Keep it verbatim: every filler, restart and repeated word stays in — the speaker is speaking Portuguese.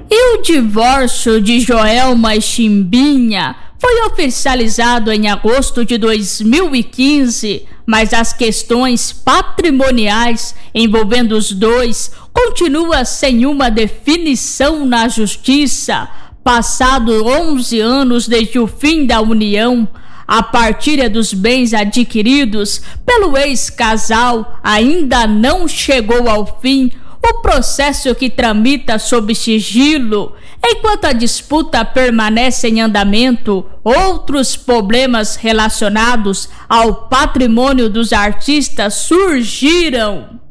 E o divórcio de Joelma e Chimbinha foi oficializado em agosto de dois mil e quinze, mas as questões patrimoniais envolvendo os dois continuam sem uma definição na justiça. Passados onze anos desde o fim da união, a partilha dos bens adquiridos pelo ex-casal ainda não chegou ao fim. O processo que tramita sob sigilo, enquanto a disputa permanece em andamento, outros problemas relacionados ao patrimônio dos artistas surgiram.